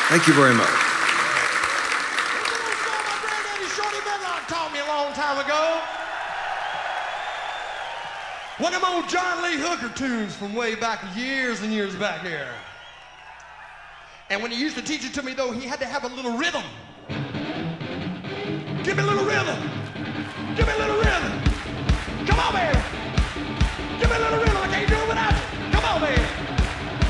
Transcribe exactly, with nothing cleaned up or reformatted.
Thank you very much. My granddaddy Shorty Medlock taught me a long time ago. One of them old John Lee Hooker tunes from way back years and years back here. And when he used to teach it to me, though, he had to have a little rhythm. Give me a little rhythm.